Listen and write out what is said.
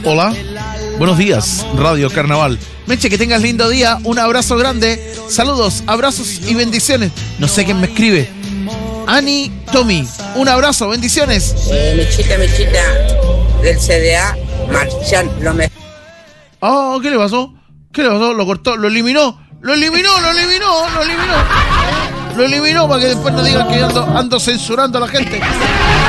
Hola, buenos días, Radio Carnaval. Meche, que tengas lindo día, un abrazo grande, saludos, abrazos y bendiciones. No sé quién me escribe. Ani Tommy, un abrazo, bendiciones. Mechita, del CDA, Marchán, lo mejor. Oh, ¿qué le pasó? ¿Qué le pasó? Lo cortó, lo eliminó para que después no digan que ando censurando a la gente.